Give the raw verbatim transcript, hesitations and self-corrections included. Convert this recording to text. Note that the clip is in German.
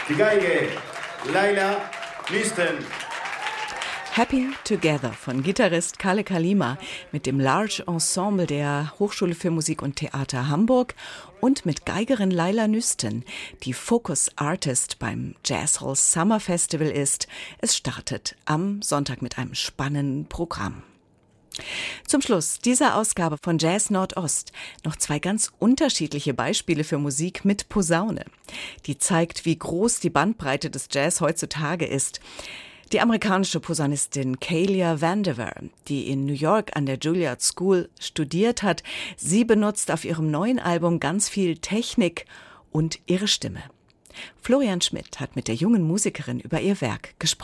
Die Geige, Laila Nüsten. Happy Together von Gitarrist Kalle Kalima mit dem Large Ensemble der Hochschule für Musik und Theater Hamburg und mit Geigerin Laila Nüsten, die Focus Artist beim Jazz Hall Summer Festival ist. Es startet am Sonntag mit einem spannenden Programm. Zum Schluss dieser Ausgabe von Jazz Nordost noch zwei ganz unterschiedliche Beispiele für Musik mit Posaune. Die zeigt, wie groß die Bandbreite des Jazz heutzutage ist. Die amerikanische Posaunistin Kalia Vandiver, die in New York an der Juilliard School studiert hat, sie benutzt auf ihrem neuen Album ganz viel Technik und ihre Stimme. Florian Schmidt hat mit der jungen Musikerin über ihr Werk gesprochen.